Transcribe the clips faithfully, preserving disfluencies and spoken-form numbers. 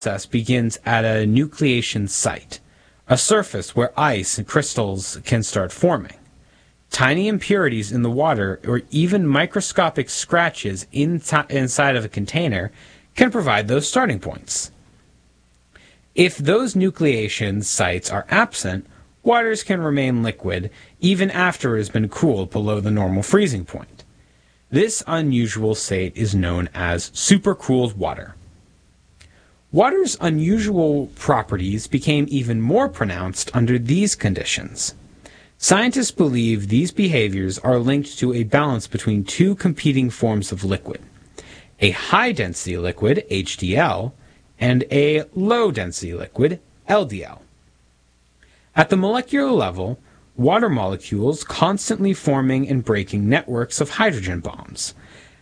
process begins at a nucleation site, a surface where ice and crystals can start forming. Tiny impurities in the water or even microscopic scratches inti- inside of a container can provide those starting points. If those nucleation sites are absent, waters can remain liquid even after it has been cooled below the normal freezing point. This unusual state is known as supercooled water. Water's unusual properties became even more pronounced under these conditions. Scientists believe these behaviors are linked to a balance between two competing forms of liquid: a high-density liquid, H D L, and a low-density liquid, L D L. At the molecular level, water molecules constantly forming and breaking networks of hydrogen bombs.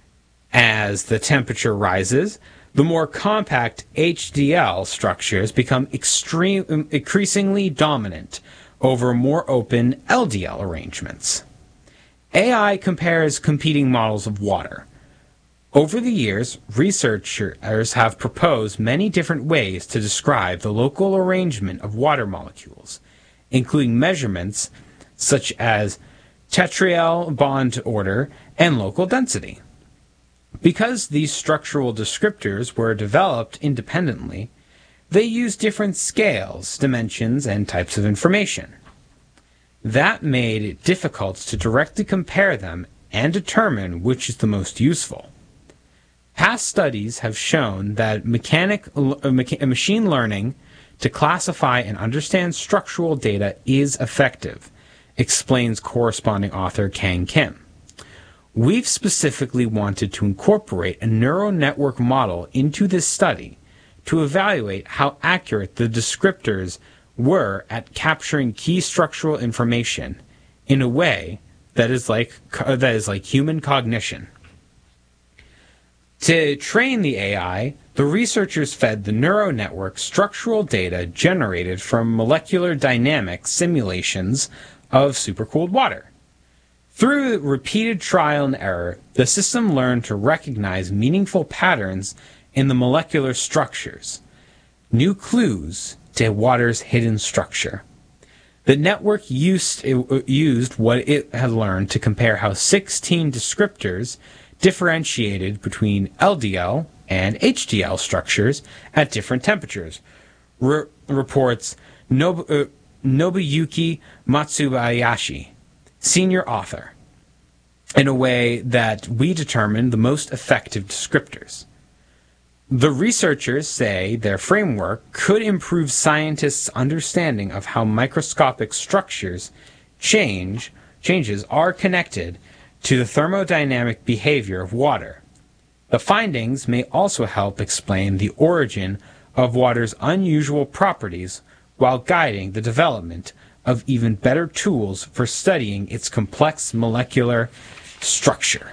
As the temperature rises, the more compact H D L structures become extreme, increasingly dominant over more open L D L arrangements. A I compares competing models of water. Over the years, researchers have proposed many different ways to describe the local arrangement of water molecules, including measurements such as tetrael bond order and local density. Because these structural descriptors were developed independently, they use different scales, dimensions, and types of information. That made it difficult to directly compare them and determine which is the most useful. Past studies have shown that mechanic, uh, machine learning to classify and understand structural data is effective, explains corresponding author Kang Kim. We've specifically wanted to incorporate a neural network model into this study to evaluate how accurate the descriptors were at capturing key structural information in a way that is like that is like human cognition. To train the A I, the researchers fed the neural network structural data generated from molecular dynamics simulations of supercooled water. Through repeated trial and error, the system learned to recognize meaningful patterns in the molecular structures, new clues to water's hidden structure. The network used, used what it had learned to compare how sixteen descriptors differentiated between L D L and H D L structures at different temperatures, Re- reports Nobu, uh, Nobuyuki Matsubayashi, senior author, in a way that we determined the most effective descriptors. The researchers say their framework could improve scientists' understanding of how microscopic structures change changes are connected to the thermodynamic behavior of water. The findings may also help explain the origin of water's unusual properties while guiding the development of even better tools for studying its complex molecular structure.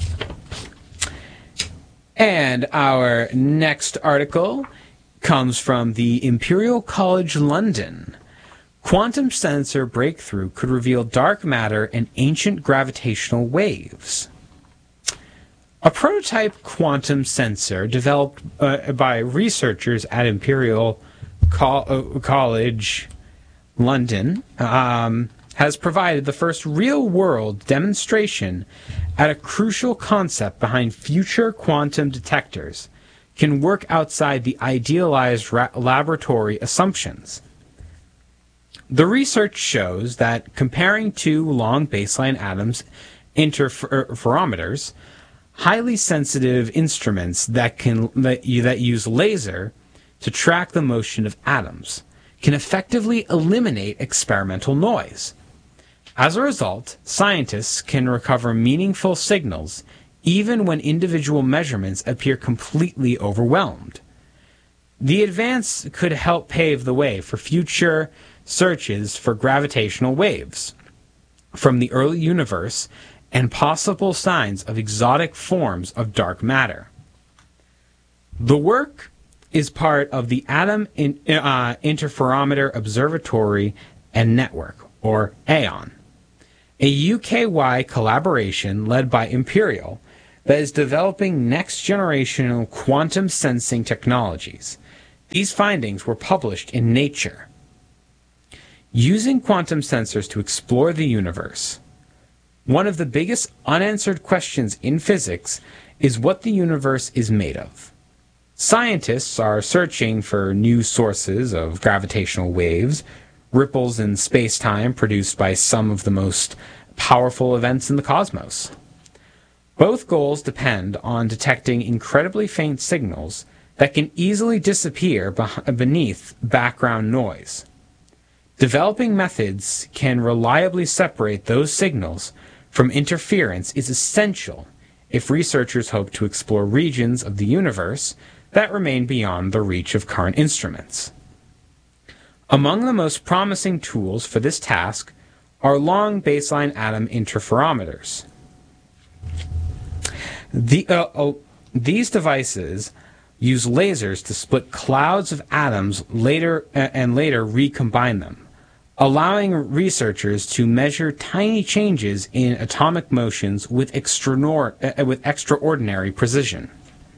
And our next article comes from the Imperial College London. Quantum sensor breakthrough could reveal dark matter and ancient gravitational waves. A prototype quantum sensor developed uh, by researchers at Imperial Co- uh, College London um, has provided the first real-world demonstration at a crucial concept behind future quantum detectors can work outside the idealized ra- laboratory assumptions. The research shows that comparing two long baseline atoms interferometers, highly sensitive instruments that can that, that use laser to track the motion of atoms, can effectively eliminate experimental noise. As a result, scientists can recover meaningful signals even when individual measurements appear completely overwhelmed. The advance could help pave the way for future searches for gravitational waves from the early universe and possible signs of exotic forms of dark matter. The work is part of the Atom in, uh, Interferometer Observatory and Network, or AON, a U K-wide collaboration led by Imperial that is developing next-generation quantum sensing technologies. These findings were published in Nature. Using quantum sensors to explore the universe. One of the biggest unanswered questions in physics is what the universe is made of. Scientists are searching for new sources of gravitational waves, ripples in space-time produced by some of the most powerful events in the cosmos. Both goals depend on detecting incredibly faint signals that can easily disappear beneath background noise. Developing methods can reliably separate those signals from interference is essential if researchers hope to explore regions of the universe that remain beyond the reach of current instruments. Among the most promising tools for this task are long baseline atom interferometers. The, uh, oh, these devices use lasers to split clouds of atoms later uh, and later recombine them, allowing researchers to measure tiny changes in atomic motions with, extraordinary, uh, with extraordinary precision.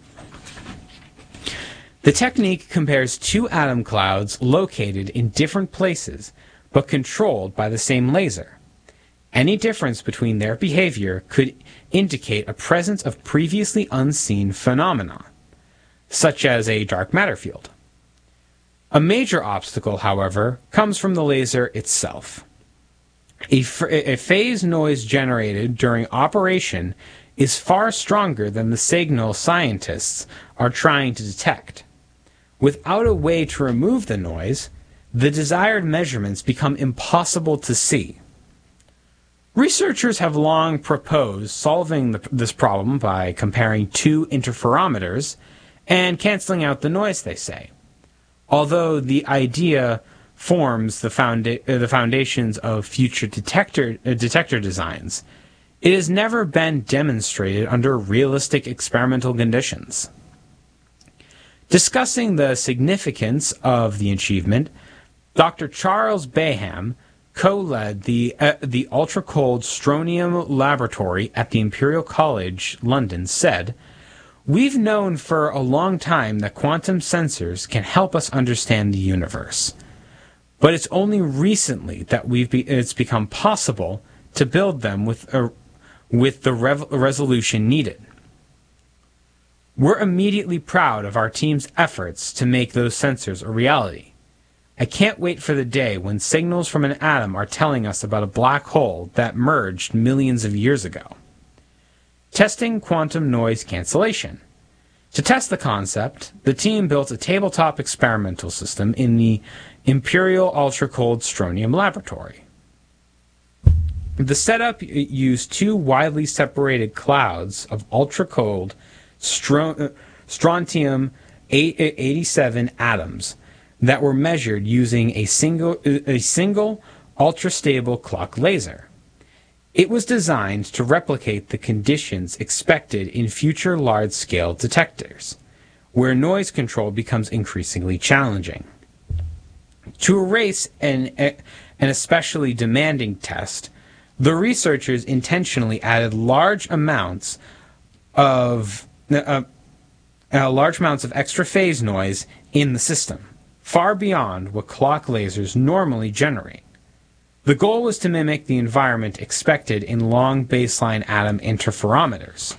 The technique compares two atom clouds located in different places but controlled by the same laser. Any difference between their behavior could indicate a presence of previously unseen phenomena, such as a dark matter field. A major obstacle, however, comes from the laser itself. A, a phase noise generated during operation is far stronger than the signal scientists are trying to detect. Without a way to remove the noise, the desired measurements become impossible to see. Researchers have long proposed solving the, this problem by comparing two interferometers and canceling out the noise, they say. Although the idea forms the, founda- uh, the foundations of future detector, uh, detector designs, it has never been demonstrated under realistic experimental conditions. Discussing the significance of the achievement, Doctor Charles Baham co-led the uh, the ultra-cold strontium laboratory at the Imperial College London, said, "We've known for a long time that quantum sensors can help us understand the universe, but it's only recently that we've be- it's become possible to build them with a, with the rev- resolution needed. We're immediately proud of our team's efforts to make those sensors a reality. I can't wait for the day when signals from an atom are telling us about a black hole that merged millions of years ago." Testing quantum noise cancellation. To test the concept, the team built a tabletop experimental system in the Imperial Ultra-Cold Strontium Laboratory. The setup used two widely separated clouds of ultra-cold stro- strontium eighty-seven atoms that were measured using a single a single ultra-stable clock laser. It was designed to replicate the conditions expected in future large-scale detectors, where noise control becomes increasingly challenging. To erase an, an especially demanding test, the researchers intentionally added large amounts of uh, uh, large amounts of extra phase noise in the system, far beyond what clock lasers normally generate. The goal was to mimic the environment expected in long baseline atom interferometers.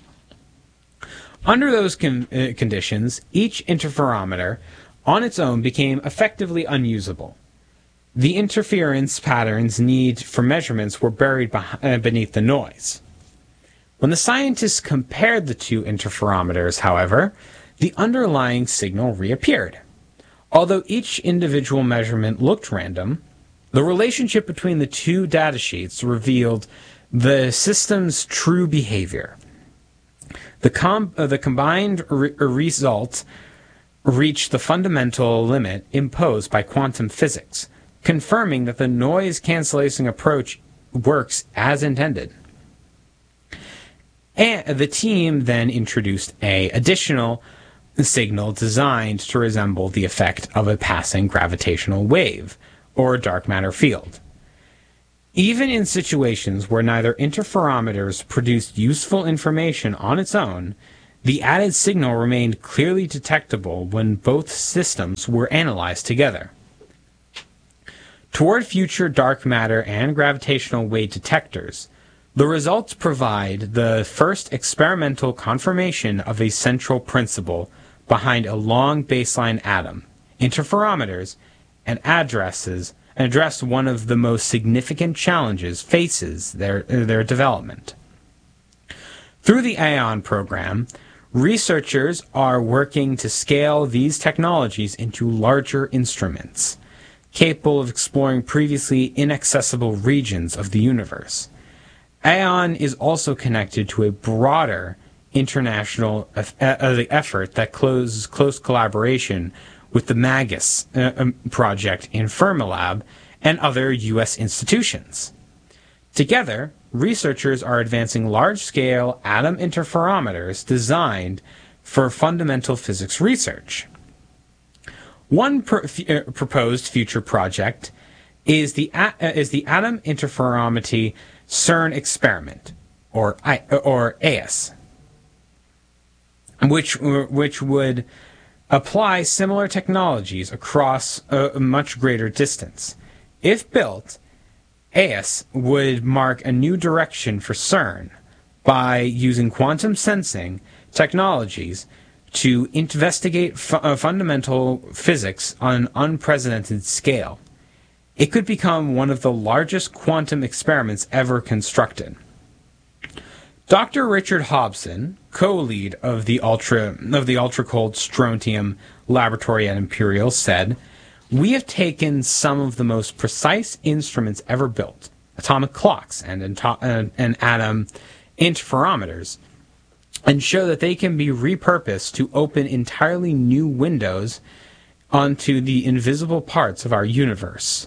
Under those con- uh, conditions, each interferometer on its own became effectively unusable. The interference patterns needed for measurements were buried beh- uh, beneath the noise. When the scientists compared the two interferometers, however, the underlying signal reappeared. Although each individual measurement looked random, the relationship between the two datasheets revealed the system's true behavior. The, com- uh, the combined re- result reached the fundamental limit imposed by quantum physics, confirming that the noise cancellation approach works as intended. And the team then introduced a additional signal designed to resemble the effect of a passing gravitational wave, or a dark matter field. Even in situations where neither interferometers produced useful information on its own, The added signal remained clearly detectable when both systems were analyzed together. Toward future dark matter and gravitational wave detectors, the results provide the first experimental confirmation of a central principle behind a long baseline atom, interferometers, and addresses and address one of the most significant challenges faces their, their development. Through the AEON program, researchers are working to scale these technologies into larger instruments, capable of exploring previously inaccessible regions of the universe. AEON is also connected to a broader international effort that closes close collaboration with the MAGUS uh, project in Fermilab and other U S institutions. Together, researchers are advancing large-scale atom interferometers designed for fundamental physics research. One pr- f- uh, proposed future project is the a- uh, is the Atom Interferometry CERN experiment, or I- or A I S, which which would apply similar technologies across a, a much greater distance. If built, A I S would mark a new direction for CERN by using quantum sensing technologies to investigate fu- uh, fundamental physics on an unprecedented scale. It could become one of the largest quantum experiments ever constructed. Doctor Richard Hobson, co-lead of the ultra of the ultra-cold strontium laboratory at Imperial, said, "We have taken some of the most precise instruments ever built, atomic clocks and, and, and atom interferometers, and show that they can be repurposed to open entirely new windows onto the invisible parts of our universe.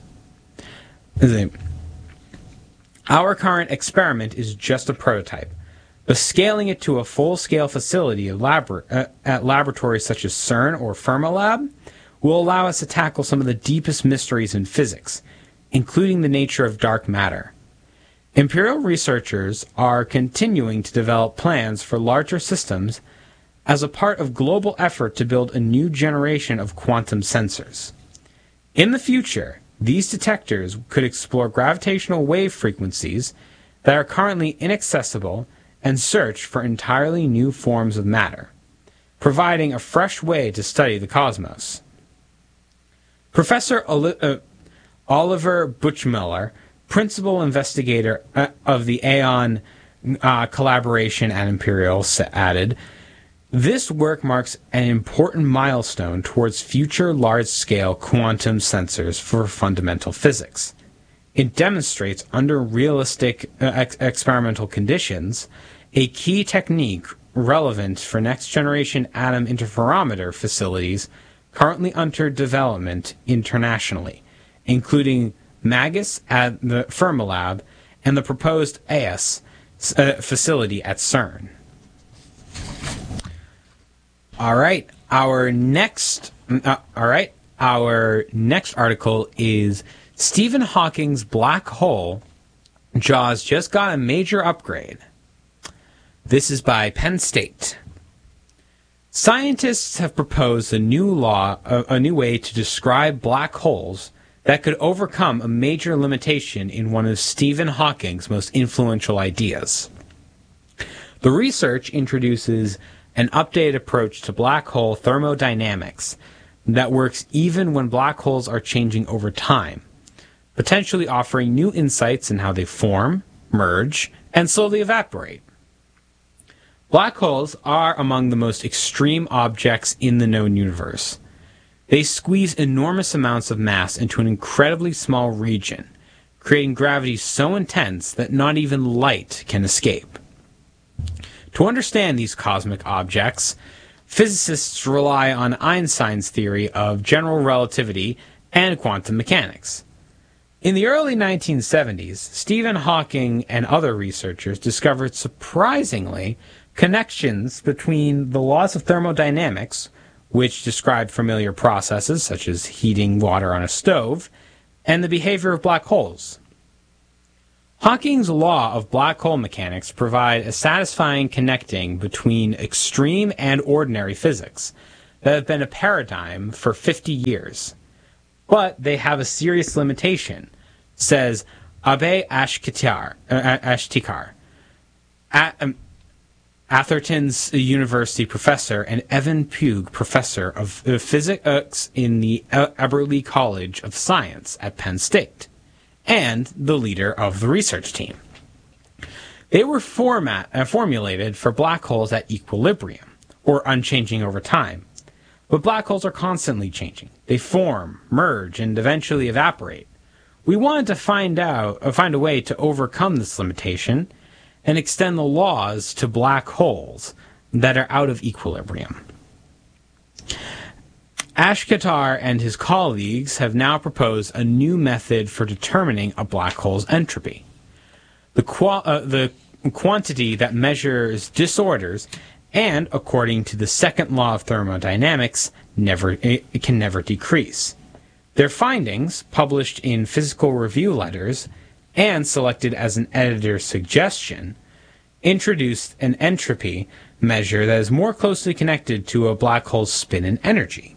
Our current experiment is just a prototype, but scaling it to a full-scale facility at, labor- uh, at laboratories such as CERN or Fermilab will allow us to tackle some of the deepest mysteries in physics, including the nature of dark matter. Imperial researchers are continuing to develop plans for larger systems as a part of global effort to build a new generation of quantum sensors. In the future, these detectors could explore gravitational wave frequencies that are currently inaccessible and search for entirely new forms of matter, providing a fresh way to study the cosmos. Professor Oli- uh, Oliver Buchmüller, principal investigator uh, of the AEON uh, collaboration at Imperial, added, "This work marks an important milestone towards future large-scale quantum sensors for fundamental physics. It demonstrates, under realistic uh, ex- experimental conditions, a key technique relevant for next-generation atom interferometer facilities currently under development internationally, including MAGUS at the Fermilab and the proposed A I S uh, facility at CERN." All right, our next, uh, all right, our next article is Stephen Hawking's black hole JAWS just got a major upgrade. This is by Penn State. Scientists have proposed a new law, a, a new way to describe black holes that could overcome a major limitation in one of Stephen Hawking's most influential ideas. The research introduces an updated approach to black hole thermodynamics that works even when black holes are changing over time, potentially offering new insights in how they form, merge, and slowly evaporate. Black holes are among the most extreme objects in the known universe. They squeeze enormous amounts of mass into an incredibly small region, creating gravity so intense that not even light can escape. To understand these cosmic objects, physicists rely on Einstein's theory of general relativity and quantum mechanics. In the early nineteen seventies, Stephen Hawking and other researchers discovered surprisingly connections between the laws of thermodynamics, which describe familiar processes such as heating water on a stove, and the behavior of black holes. Hawking's law of black hole mechanics provide a satisfying connecting between extreme and ordinary physics that have been a paradigm for fifty years. But they have a serious limitation, says Abe Ashtikar, uh, Ashtikar At, um, Atherton's University professor and Evan Pugh professor of uh, physics in the Eberly College of Science at Penn State, and the leader of the research team. They were format, uh, formulated for black holes at equilibrium, or unchanging over time. But black holes are constantly changing. They form, merge, and eventually evaporate. We wanted to find out, uh, find a way to overcome this limitation and extend the laws to black holes that are out of equilibrium. Ashtikar and his colleagues have now proposed a new method for determining a black hole's entropy. The, qua- uh, the quantity that measures disorders and, according to the second law of thermodynamics, never it can never decrease. Their findings, published in Physical Review Letters and selected as an editor's suggestion, introduced an entropy measure that is more closely connected to a black hole's spin and energy.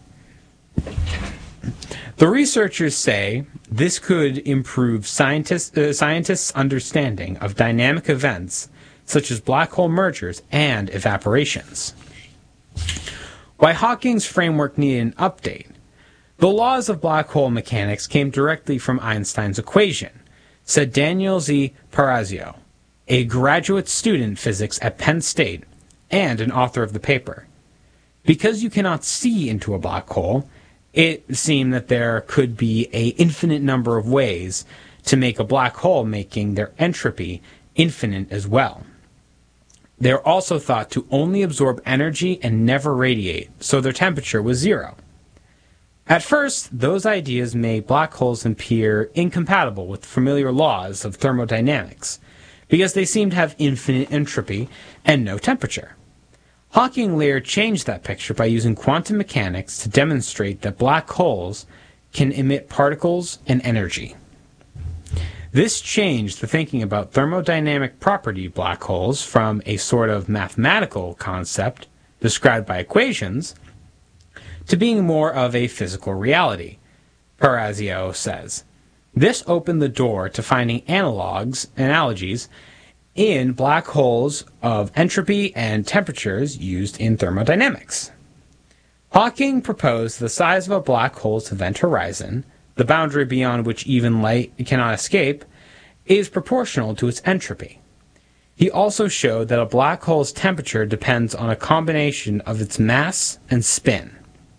The researchers say this could improve scientists, uh, scientists' understanding of dynamic events such as black hole mergers and evaporations. Why Hawking's framework needed an update? The laws of black hole mechanics came directly from Einstein's equation, said Daniel Z. Parazio, a graduate student in physics at Penn State and an author of the paper. Because you cannot see into a black hole, it seemed that there could be an infinite number of ways to make a black hole, making their entropy infinite as well. They are also thought to only absorb energy and never radiate, so their temperature was zero. At first, those ideas made black holes appear incompatible with familiar laws of thermodynamics, because they seem to have infinite entropy and no temperature. Hawking later changed that picture by using quantum mechanics to demonstrate that black holes can emit particles and energy. This changed the thinking about thermodynamic property black holes from a sort of mathematical concept described by equations to being more of a physical reality, Parazio says. This opened the door to finding analogs, analogies in black holes of entropy and temperatures used in thermodynamics. Hawking proposed the size of a black hole's event horizon, the boundary beyond which even light cannot escape, is proportional to its entropy. He also showed that a black hole's temperature depends on a combination of its mass and spin.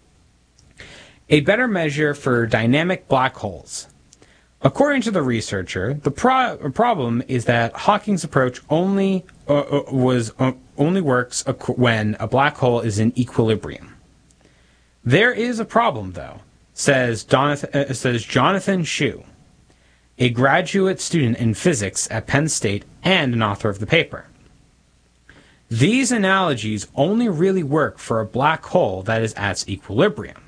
A better measure for dynamic black holes. According to the researcher, the pro- problem is that Hawking's approach only uh, was uh, only works when a black hole is in equilibrium. There is a problem, though, says, Donathan, uh, says Jonathan Shu, a graduate student in physics at Penn State and an author of the paper. These analogies only really work for a black hole that is at equilibrium.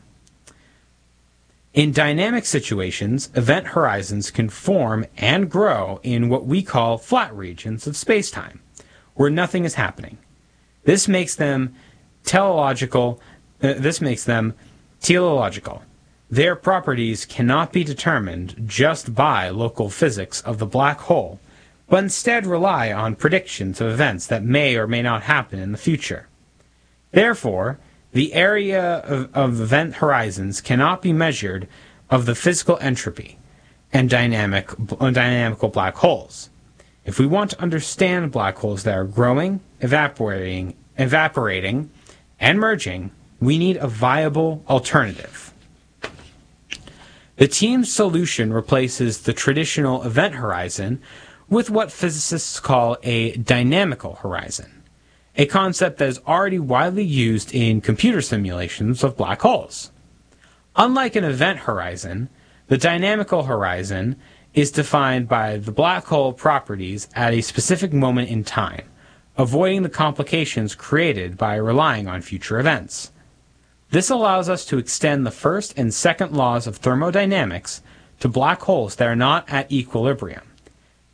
In dynamic situations, event horizons can form and grow in what we call flat regions of spacetime, where nothing is happening. This makes them teleological. Uh, this makes them teleological. Their properties cannot be determined just by local physics of the black hole, but instead rely on predictions of events that may or may not happen in the future. Therefore, the area of, of event horizons cannot be measured of the physical entropy and dynamic, dynamical black holes. If we want to understand black holes that are growing, evaporating, evaporating, and merging, we need a viable alternative. The team's solution replaces the traditional event horizon with what physicists call a dynamical horizon, a concept that is already widely used in computer simulations of black holes. Unlike an event horizon, the dynamical horizon is defined by the black hole properties at a specific moment in time, avoiding the complications created by relying on future events. This allows us to extend the first and second laws of thermodynamics to black holes that are not at equilibrium,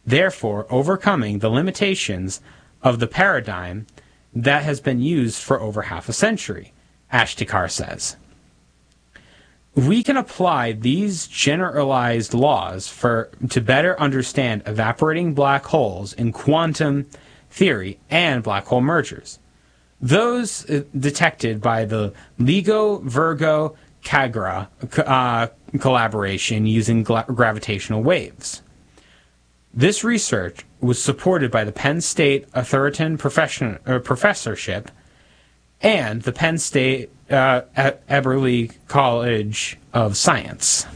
therefore overcoming the limitations of the paradigm that has been used for over half a century, Ashtekar says. We can apply these generalized laws for to better understand evaporating black holes in quantum theory and black hole mergers. Those uh, detected by the LIGO Virgo Cagra uh, collaboration using gra- gravitational waves. This research was supported by the Penn State Atherton profession, uh, Professorship and the Penn State uh, Eberly College of Science.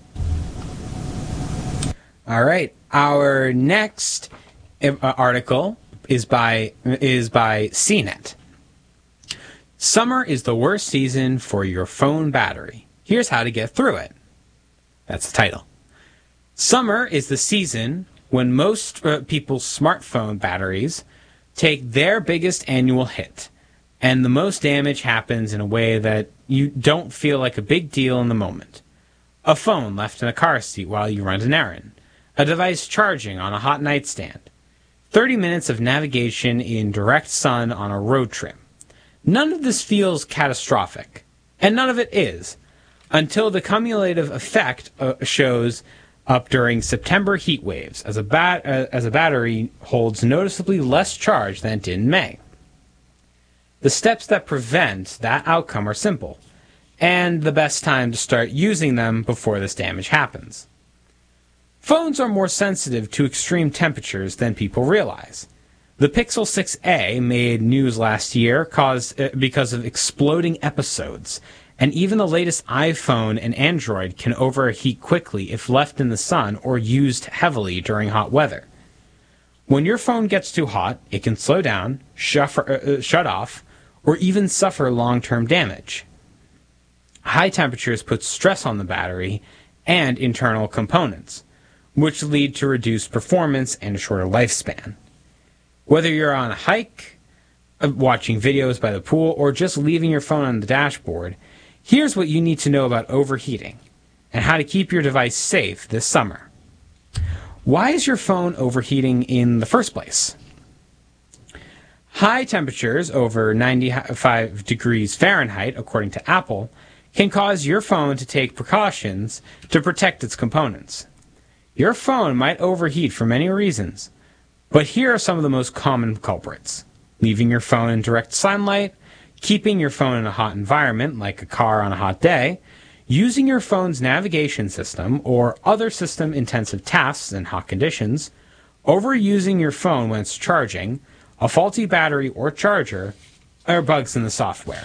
All right, our next uh, article is by is by C net. Summer is the worst season for your phone battery. Here's how to get through it. That's the title. Summer is the season when most uh, people's smartphone batteries take their biggest annual hit, and the most damage happens in a way that you don't feel like a big deal in the moment. A phone left in a car seat while you run an errand. A device charging on a hot nightstand. thirty minutes of navigation in direct sun on a road trip. None of this feels catastrophic, and none of it is, until the cumulative effect uh, shows up during September heat waves, as a, bat- uh, as a battery holds noticeably less charge than it did in May. The steps that prevent that outcome are simple, and the best time to start using them before this damage happens. Phones are more sensitive to extreme temperatures than people realize. The Pixel six a made news last year caused, uh, because of exploding episodes, and even the latest iPhone and Android can overheat quickly if left in the sun or used heavily during hot weather. When your phone gets too hot, it can slow down, shuffer, uh, shut off, or even suffer long-term damage. High temperatures put stress on the battery and internal components, which lead to reduced performance and a shorter lifespan. Whether you're on a hike, watching videos by the pool, or just leaving your phone on the dashboard, here's what you need to know about overheating and how to keep your device safe this summer. Why is your phone overheating in the first place? High temperatures over ninety-five degrees Fahrenheit, according to Apple, can cause your phone to take precautions to protect its components. Your phone might overheat for many reasons, but here are some of the most common culprits. Leaving your phone in direct sunlight, keeping your phone in a hot environment, like a car on a hot day, using your phone's navigation system or other system-intensive tasks in hot conditions, overusing your phone when it's charging, a faulty battery or charger, or bugs in the software,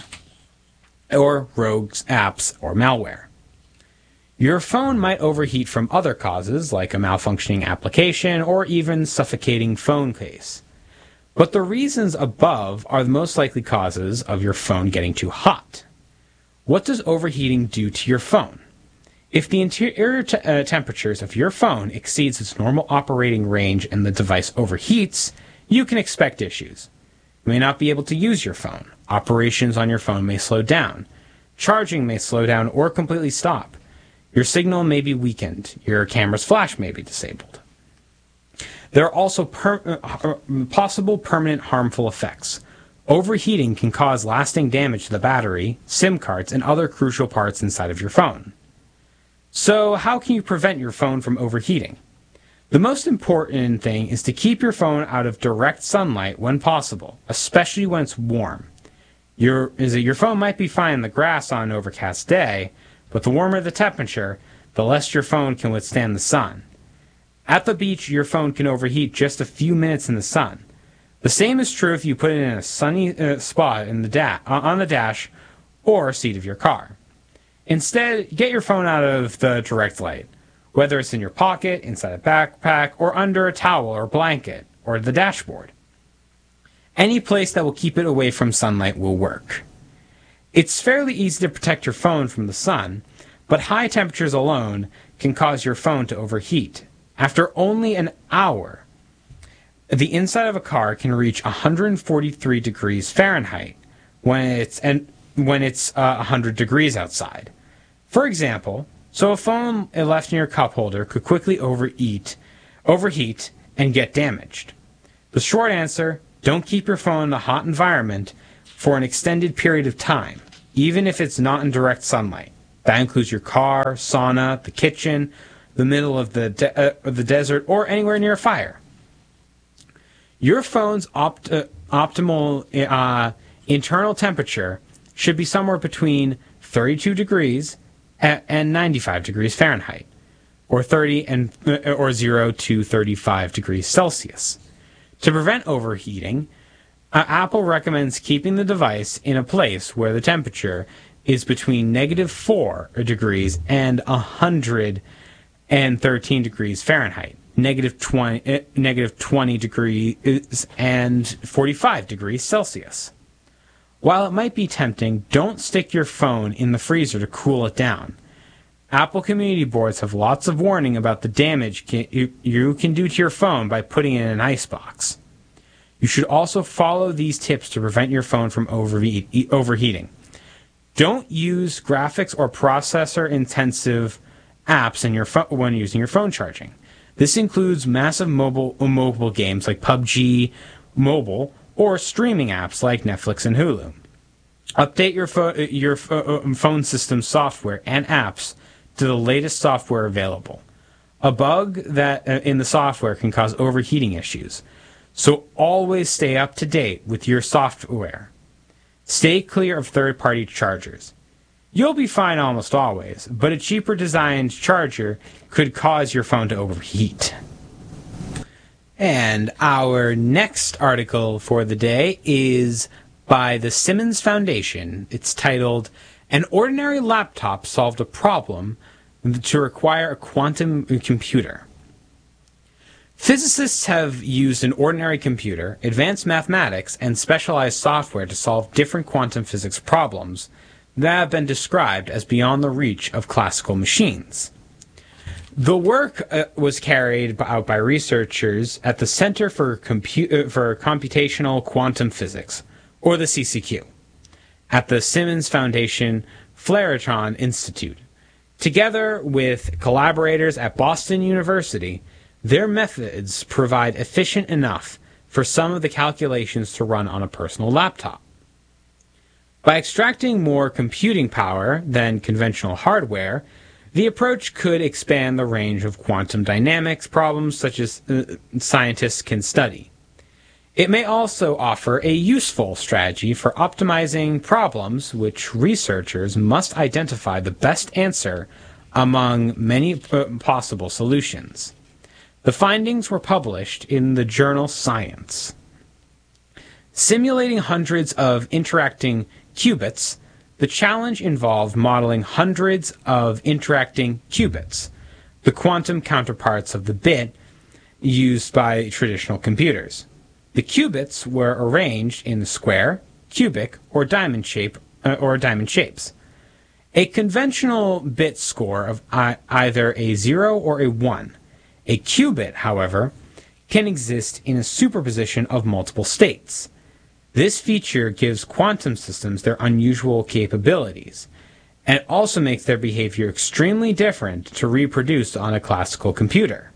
or rogue apps or malware. Your phone might overheat from other causes, like a malfunctioning application or even suffocating phone case. But the reasons above are the most likely causes of your phone getting too hot. What does overheating do to your phone? If the interior te- uh, temperatures of your phone exceeds its normal operating range and the device overheats, you can expect issues. You may not be able to use your phone. Operations on your phone may slow down. Charging may slow down or completely stop. Your signal may be weakened. Your camera's flash may be disabled. There are also per- uh, possible permanent harmful effects. Overheating can cause lasting damage to the battery, SIM cards, and other crucial parts inside of your phone. So, how can you prevent your phone from overheating? The most important thing is to keep your phone out of direct sunlight when possible, especially when it's warm. Your, is it, your phone might be fine in the grass on an overcast day, but the warmer the temperature, the less your phone can withstand the sun. At the beach, your phone can overheat just a few minutes in the sun. The same is true if you put it in a sunny uh, spot in the da- on the dash or seat of your car. Instead, get your phone out of the direct light, whether it's in your pocket, inside a backpack, or under a towel or blanket, or the dashboard. Any place that will keep it away from sunlight will work. It's fairly easy to protect your phone from the sun, but high temperatures alone can cause your phone to overheat. After only an hour, the inside of a car can reach one hundred forty-three degrees Fahrenheit when it's and when it's uh, one hundred degrees outside. For example, so a phone left in your cup holder could quickly overheat, overheat and get damaged. The short answer: don't keep your phone in a hot environment for an extended period of time, even if it's not in direct sunlight. That includes your car, sauna, the kitchen, the middle of the de- uh, of the desert, or anywhere near a fire. Your phone's opt- uh, optimal uh, internal temperature should be somewhere between thirty-two degrees and ninety-five degrees Fahrenheit, or thirty and uh, or zero to thirty-five degrees Celsius. To prevent overheating, uh, Apple recommends keeping the device in a place where the temperature is between negative four degrees and one hundred thirteen degrees Fahrenheit, negative twenty, uh, negative twenty degrees and forty-five degrees Celsius. While it might be tempting, don't stick your phone in the freezer to cool it down. Apple community boards have lots of warning about the damage can, you, you can do to your phone by putting it in an icebox. You should also follow these tips to prevent your phone from overheat, overheating. Don't use graphics or processor-intensive apps in your phone when using your phone charging. This includes massive mobile mobile games like P U B G Mobile or streaming apps like Netflix and Hulu. Update your, fo- your fo- phone system software and apps to the latest software available. A bug that uh, in the software can cause overheating issues, so always stay up to date with your software. Stay clear of third-party chargers. You'll be fine almost always, but a cheaper designed charger could cause your phone to overheat. And our next article for the day is by the Simmons Foundation. It's titled, "An Ordinary Laptop Solved a Problem to Require a Quantum Computer." Physicists have used an ordinary computer, advanced mathematics, and specialized software to solve different quantum physics problems that have been described as beyond the reach of classical machines. The work uh, was carried out by researchers at the Center for, Compu- uh, for Computational Quantum Physics, or the C C Q, at the Simmons Foundation Flaretron Institute. Together with collaborators at Boston University, their methods provide efficient enough for some of the calculations to run on a personal laptop. By extracting more computing power than conventional hardware, the approach could expand the range of quantum dynamics problems such as uh, scientists can study. It may also offer a useful strategy for optimizing problems which researchers must identify the best answer among many uh, possible solutions. The findings were published in the journal Science. Simulating hundreds of interacting qubits, the challenge involved modeling hundreds of interacting qubits, the quantum counterparts of the bit used by traditional computers. The qubits were arranged in square, cubic, or diamond shape, uh, or diamond shapes. A conventional bit score of I- either a zero or a one. A qubit, however, can exist in a superposition of multiple states. This feature gives quantum systems their unusual capabilities, and it also makes their behavior extremely different to reproduce on a classical computer.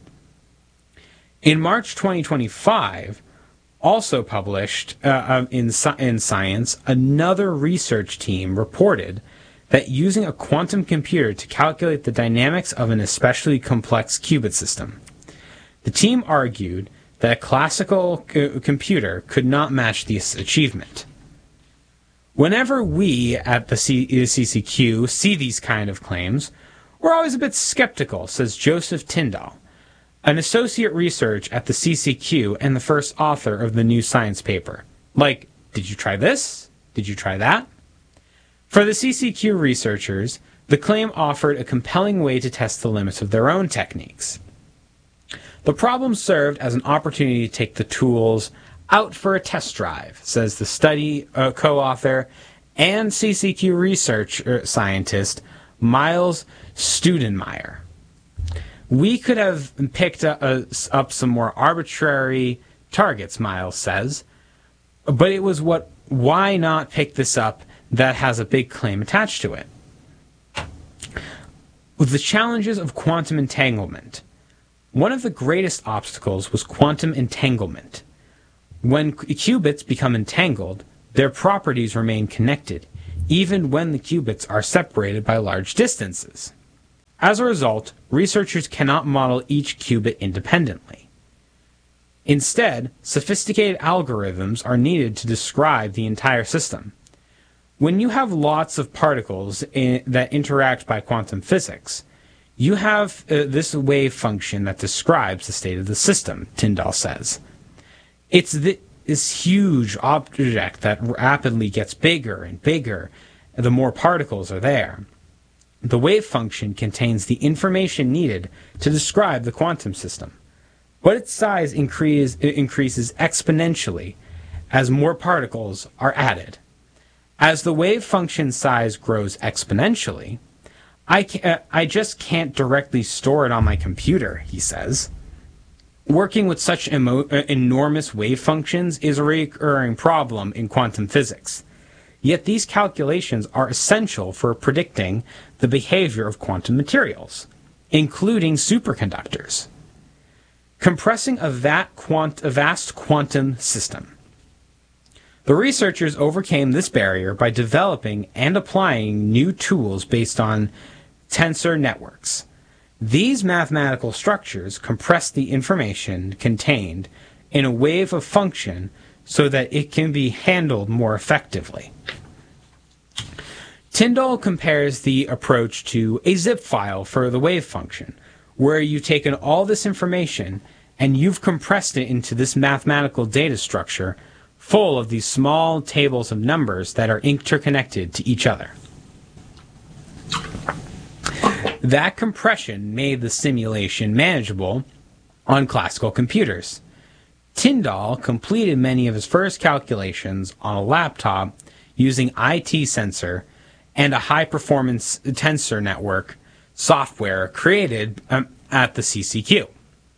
In March twenty twenty-five, also published uh, in, in Science, another research team reported that using a quantum computer to calculate the dynamics of an especially complex qubit system. The team argued that a classical c- computer could not match this achievement. Whenever we at the C- C C Q see these kind of claims, we're always a bit skeptical, says Joseph Tyndall, an associate research at the C C Q and the first author of the new science paper. Like, did you try this? Did you try that? For the C C Q researchers, the claim offered a compelling way to test the limits of their own techniques. The problem served as an opportunity to take the tools out for a test drive, says the study uh, co-author and C C Q research uh, scientist Miles Studenmeyer. We could have picked up, uh, up some more arbitrary targets, Miles says, but it was what, why not pick this up that has a big claim attached to it? With the challenges of quantum entanglement, One of the greatest obstacles was quantum entanglement. When qubits become entangled, their properties remain connected, even when the qubits are separated by large distances. As a result, researchers cannot model each qubit independently. Instead, sophisticated algorithms are needed to describe the entire system. When you have lots of particles in, that interact by quantum physics, you have uh, this wave function that describes the state of the system, Tyndall says. It's the, this huge object that rapidly gets bigger and bigger the more particles are there. The wave function contains the information needed to describe the quantum system, but its size increase, increases exponentially as more particles are added. As the wave function size grows exponentially, I, can, I just can't directly store it on my computer, he says. Working with such emo- enormous wave functions is a recurring problem in quantum physics. Yet these calculations are essential for predicting the behavior of quantum materials, including superconductors. Compressing a, vat quant- a vast quantum system. The researchers overcame this barrier by developing and applying new tools based on tensor networks. These mathematical structures compress the information contained in a wave of function so that it can be handled more effectively. Tyndall compares the approach to a zip file for the wave function, where you've taken all this information and you've compressed it into this mathematical data structure full of these small tables of numbers that are interconnected to each other. That compression made the simulation manageable on classical computers. Tyndall completed many of his first calculations on a laptop using I T Sensor and a high-performance tensor network software created um, at the C C Q.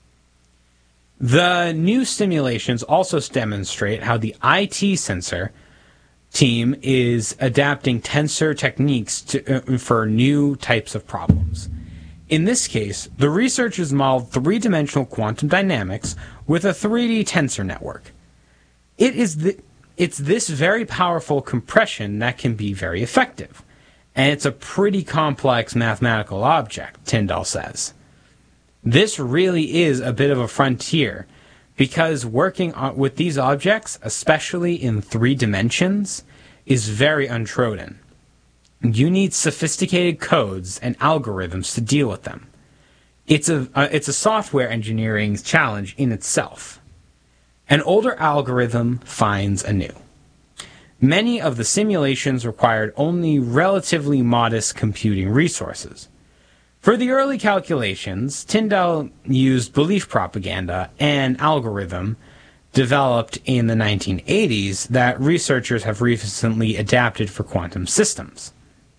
The new simulations also demonstrate how the I T Sensor team is adapting tensor techniques to, uh, for new types of problems. In this case, the researchers modeled three-dimensional quantum dynamics with a three D tensor network. It is the, it's this very powerful compression that can be very effective, and it's a pretty complex mathematical object, Tyndall says. This really is a bit of a frontier, because working on, with these objects, especially in three dimensions, is very untrodden. You need sophisticated codes and algorithms to deal with them. It's a, uh, it's a software engineering challenge in itself. An older algorithm finds a new. Many of the simulations required only relatively modest computing resources. For the early calculations, Tyndall used belief propaganda, an algorithm developed in the nineteen eighties that researchers have recently adapted for quantum systems.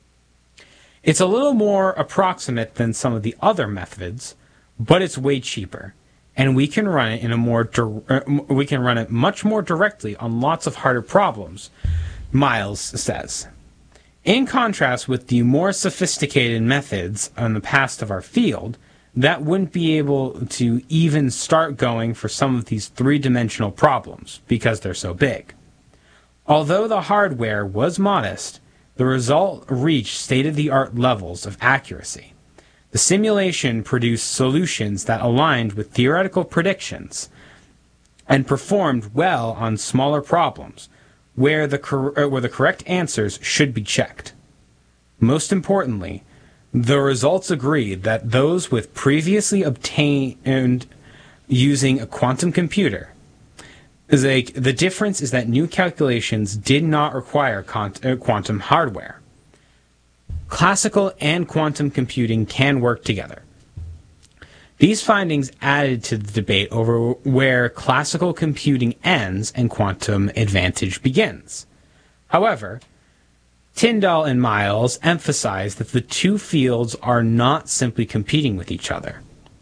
It's a little more approximate than some of the other methods, but it's way cheaper, and we can run it in a more di- we can run it much more directly on lots of harder problems, Miles says. In contrast with the more sophisticated methods in the past of our field, that wouldn't be able to even start going for some of these three-dimensional problems because they're so big. Although the hardware was modest, the result reached state-of-the-art levels of accuracy. The simulation produced solutions that aligned with theoretical predictions and performed well on smaller problems, where the cor- where the correct answers should be checked. Most importantly, the results agreed that those with previously obtained using a quantum computer, is a, the difference is that new calculations did not require quant- uh, quantum hardware. Classical and quantum computing can work together. These findings added to the debate over where classical computing ends and quantum advantage begins. However, Tyndall and Miles emphasize that the two fields are not simply competing with each other.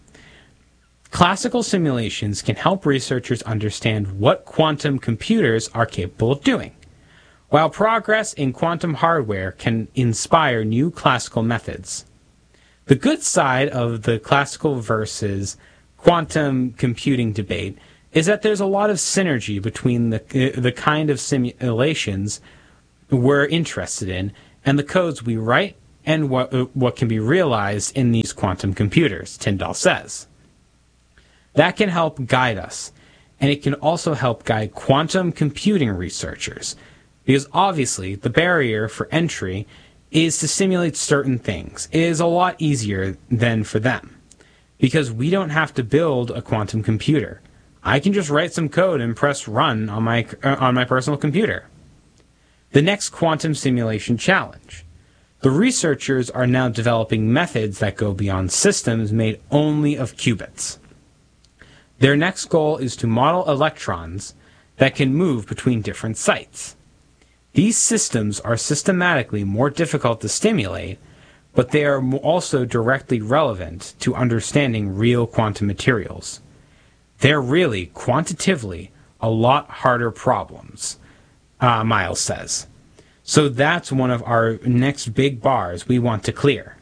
Classical simulations can help researchers understand what quantum computers are capable of doing, while progress in quantum hardware can inspire new classical methods. The good side of the classical versus quantum computing debate is that there's a lot of synergy between the the kind of simulations we're interested in and the codes we write and what what can be realized in these quantum computers, Tyndall says. That can help guide us, and it can also help guide quantum computing researchers, because obviously the barrier for entry is to simulate certain things. It is a lot easier than for them, because we don't have to build a quantum computer. I can just write some code and press run on my uh, on my personal computer. The next quantum simulation challenge. The researchers are now developing methods that go beyond systems made only of qubits. Their next goal is to model electrons that can move between different sites. These systems are systematically more difficult to simulate, but they are also directly relevant to understanding real quantum materials. They're really, quantitatively, a lot harder problems, uh, Miles says. So that's one of our next big bars we want to clear.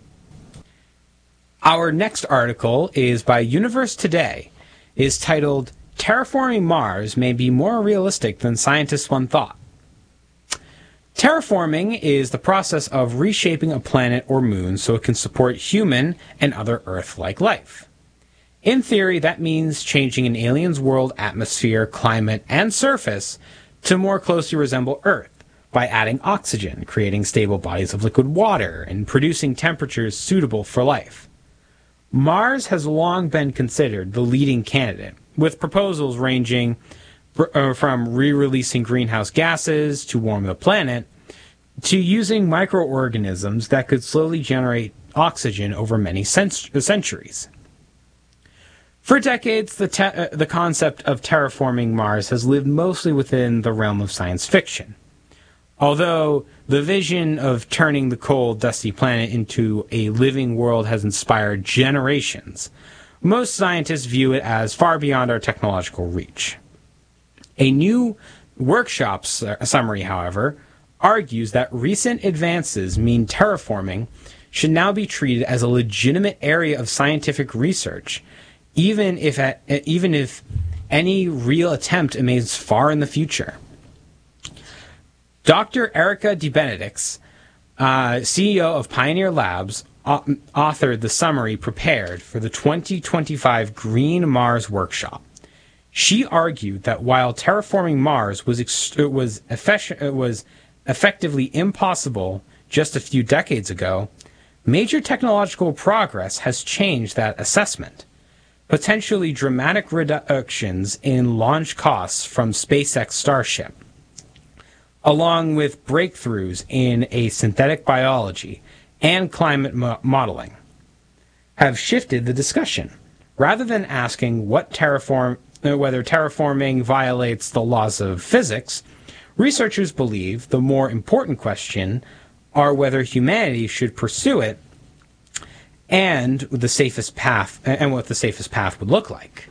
Our next article is by Universe Today, is titled, Terraforming Mars May Be More Realistic Than Scientists Once Thought. Terraforming is the process of reshaping a planet or moon so it can support human and other Earth-like life. In theory, that means changing an alien's world atmosphere, climate, and surface to more closely resemble Earth by adding oxygen, creating stable bodies of liquid water, and producing temperatures suitable for life. Mars has long been considered the leading candidate, with proposals ranging from re-releasing greenhouse gases to warm the planet, to using microorganisms that could slowly generate oxygen over many centuries. For decades, the, te- uh, the concept of terraforming Mars has lived mostly within the realm of science fiction. Although the vision of turning the cold, dusty planet into a living world has inspired generations, most scientists view it as far beyond our technological reach. A new workshop summary, however, argues that recent advances mean terraforming should now be treated as a legitimate area of scientific research, even if at, even if any real attempt remains far in the future. Doctor Erica DeBenedict's, uh, C E O of Pioneer Labs, au- authored the summary prepared for the twenty twenty-five Green Mars Workshop. She argued that while terraforming Mars was ex- was, effect- was effectively impossible just a few decades ago, major technological progress has changed that assessment. Potentially dramatic reductions in launch costs from SpaceX Starship, along with breakthroughs in a synthetic biology and climate mo- modeling, have shifted the discussion. Rather than asking what terraform, whether terraforming violates the laws of physics, researchers believe the more important question are whether humanity should pursue it and the safest path, and what the safest path would look like.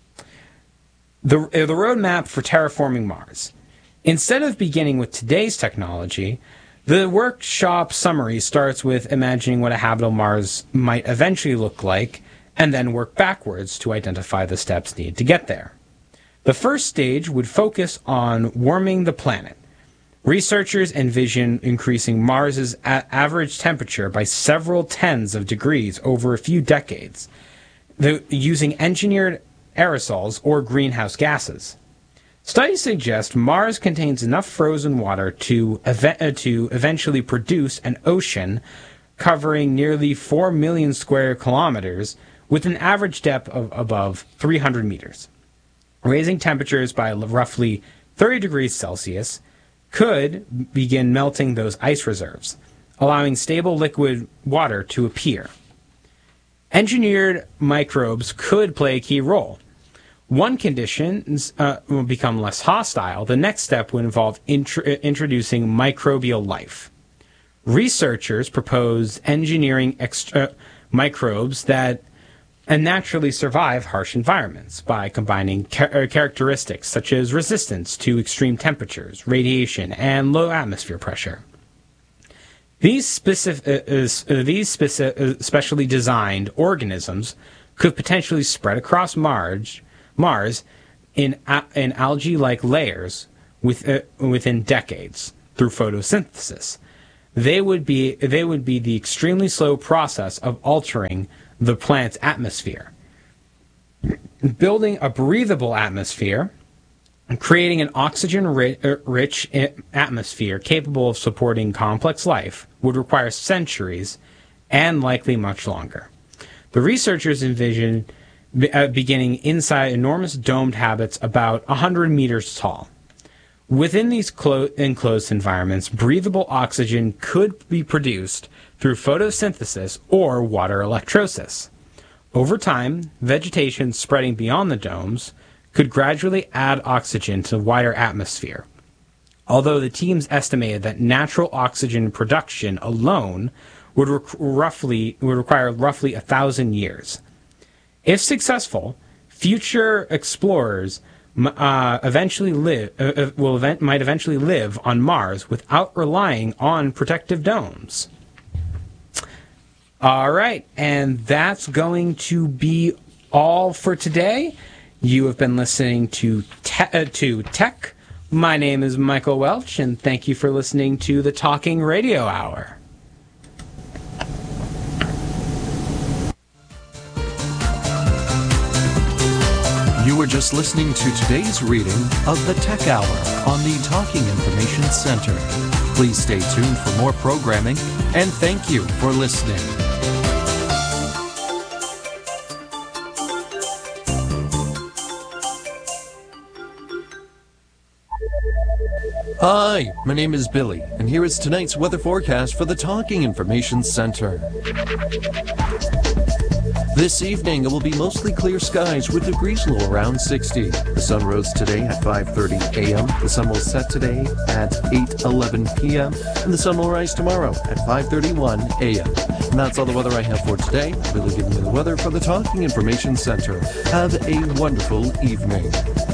The, the roadmap for terraforming Mars. Instead of beginning with today's technology, the workshop summary starts with imagining what a habitable Mars might eventually look like, and then work backwards to identify the steps needed to get there. The first stage would focus on warming the planet. Researchers envision increasing Mars's a- average temperature by several tens of degrees over a few decades, the, using engineered aerosols or greenhouse gases. Studies suggest Mars contains enough frozen water to, ev- uh, to eventually produce an ocean covering nearly four million square kilometers with an average depth of above three hundred meters. Raising temperatures by roughly thirty degrees Celsius could begin melting those ice reserves, allowing stable liquid water to appear. Engineered microbes could play a key role. One condition uh, will become less hostile. The next step would involve intro- introducing microbial life. Researchers propose engineering extra microbes that naturally survive harsh environments by combining char- characteristics such as resistance to extreme temperatures, radiation, and low atmosphere pressure. These, specific, uh, uh, these speci- uh, specially designed organisms could potentially spread across Mars, Mars in, in algae-like layers with, uh, within decades through photosynthesis. They would be they would be the extremely slow process of altering the planet's atmosphere, building a breathable atmosphere, creating an oxygen-rich atmosphere capable of supporting complex life would require centuries and likely much longer. The researchers envision uh, beginning inside enormous domed habits about one hundred meters tall. Within these clo- enclosed environments, breathable oxygen could be produced through photosynthesis or water electrolysis. Over time, vegetation spreading beyond the domes could gradually add oxygen to the wider atmosphere, although the teams estimated that natural oxygen production alone would, rec- roughly, would require roughly a thousand years. If successful, future explorers Uh, eventually live uh, will event, might eventually live on Mars without relying on protective domes. All right, and that's going to be all for today. You have been listening to te- uh, to Tech. My name is Michael Welch, and thank you for listening to the Talking Radio Hour. You were just listening to today's reading of the Tech Hour on the Talking Information Center. Please stay tuned for more programming, and thank you for listening. Hi, my name is Billy, and here is tonight's weather forecast for the Talking Information Center. This evening, it will be mostly clear skies with degrees low around sixty. The sun rose today at five thirty a.m. The sun will set today at eight eleven p.m. And the sun will rise tomorrow at five thirty-one a.m. And that's all the weather I have for today. Really giving you the weather for the Talking Information Center. Have a wonderful evening.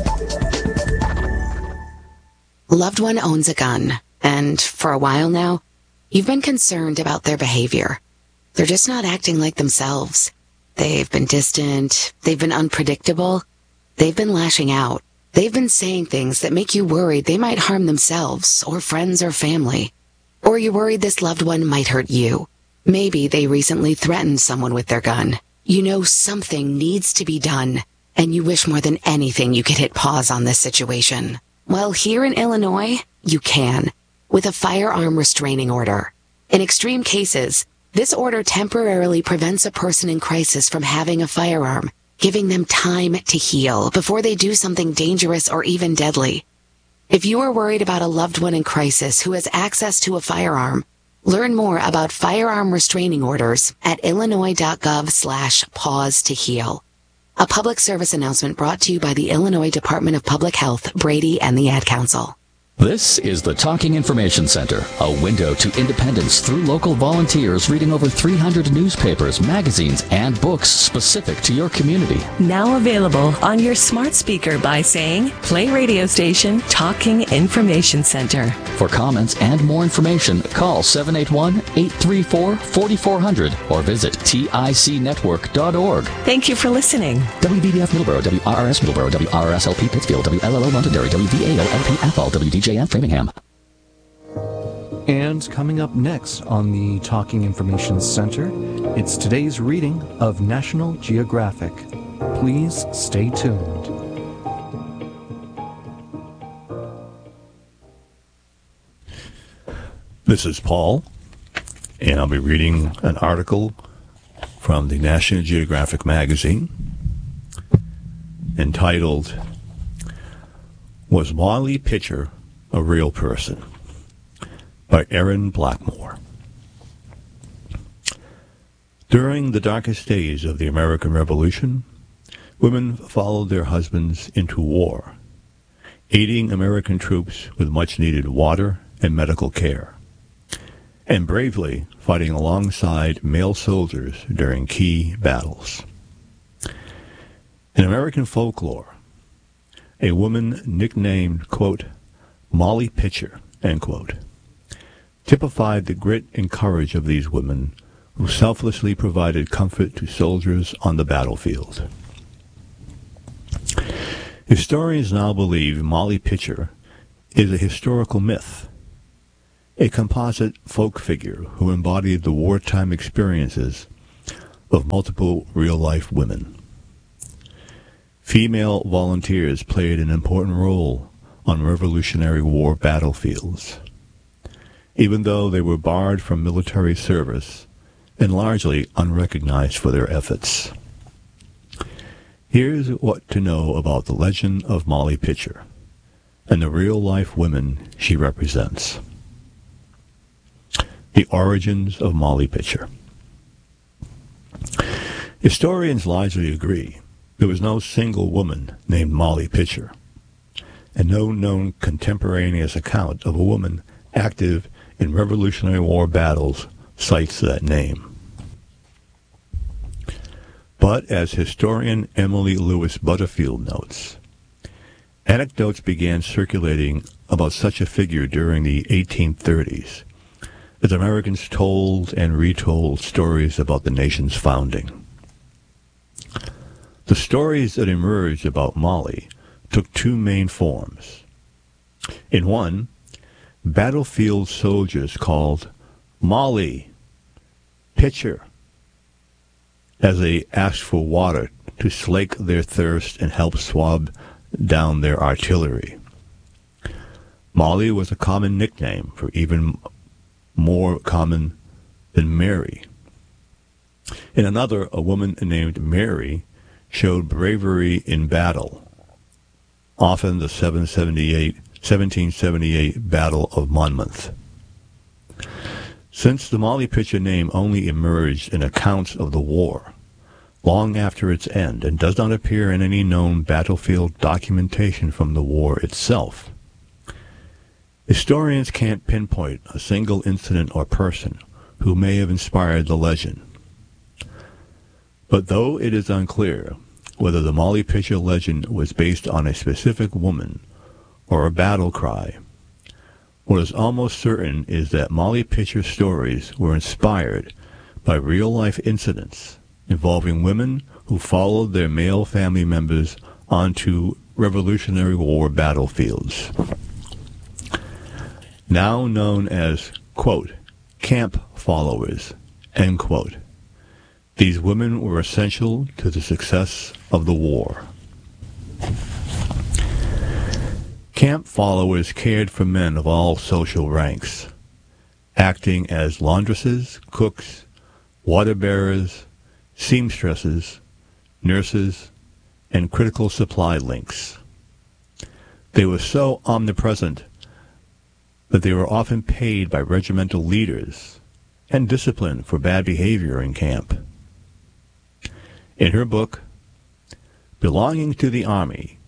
Loved one owns a gun, and for a while now, you've been concerned about their behavior. They're just not acting like themselves. They've been distant, they've been unpredictable, they've been lashing out. They've been saying things that make you worried they might harm themselves, or friends or family. Or you're worried this loved one might hurt you. Maybe they recently threatened someone with their gun. You know something needs to be done, and you wish more than anything you could hit pause on this situation. Well, here in Illinois, you can, with a firearm restraining order. In extreme cases, this order temporarily prevents a person in crisis from having a firearm, giving them time to heal before they do something dangerous or even deadly. If you are worried about a loved one in crisis who has access to a firearm, learn more about firearm restraining orders at illinois.gov slash pause to heal. A public service announcement brought to you by the Illinois Department of Public Health, Brady, and the Ad Council. This is the Talking Information Center, a window to independence through local volunteers reading over three hundred newspapers, magazines, and books specific to your community. Now available on your smart speaker by saying, play radio station Talking Information Center. For comments and more information, call seven eight one, eight three four, four four zero zero or visit tic network dot org. Thank you for listening. W B D F Middleborough, W R R S Middleborough, W R R S L P Pittsfield, W L L O Londonderry, W V A O L P Athol, W D J F Framingham. And coming up next on the Talking Information Center, it's today's reading of National Geographic. Please stay tuned. This is Paul, and I'll be reading an article from the National Geographic magazine entitled, Was Molly Pitcher a Real Person? By Erin Blackmore. During the darkest days of the American Revolution, women followed their husbands into war, aiding American troops with much-needed water and medical care, and bravely fighting alongside male soldiers during key battles. In American folklore, a woman nicknamed, quote, Molly Pitcher, end quote, typified the grit and courage of these women who selflessly provided comfort to soldiers on the battlefield. Historians now believe Molly Pitcher is a historical myth, a composite folk figure who embodied the wartime experiences of multiple real-life women. Female volunteers played an important role on Revolutionary War battlefields, even though they were barred from military service and largely unrecognized for their efforts. Here's what to know about the legend of Molly Pitcher and the real-life women she represents. The origins of Molly Pitcher. Historians largely agree there was no single woman named Molly Pitcher, and no known contemporaneous account of a woman active in Revolutionary War battles cites that name. But as historian Emily Lewis Butterfield notes, anecdotes began circulating about such a figure during the eighteen thirties, as Americans told and retold stories about the nation's founding. The stories that emerged about Molly took two main forms. In one, battlefield soldiers called Molly Pitcher as they asked for water to slake their thirst and help swab down their artillery. Molly was a common nickname for even more common than Mary. In another, a woman named Mary showed bravery in battle, often the seventeen seventy-eight Battle of Monmouth. Since the Molly Pitcher name only emerged in accounts of the war long after its end and does not appear in any known battlefield documentation from the war itself, historians can't pinpoint a single incident or person who may have inspired the legend. But though it is unclear whether the Molly Pitcher legend was based on a specific woman or a battle cry, what is almost certain is that Molly Pitcher stories were inspired by real-life incidents involving women who followed their male family members onto Revolutionary War battlefields. Now known as, quote, camp followers, end quote. These women were essential to the success of the war. Camp followers cared for men of all social ranks, acting as laundresses, cooks, water bearers, seamstresses, nurses, and critical supply links. They were so omnipresent that they were often paid by regimental leaders and disciplined for bad behavior in camp. In her book, Belonging to the Army,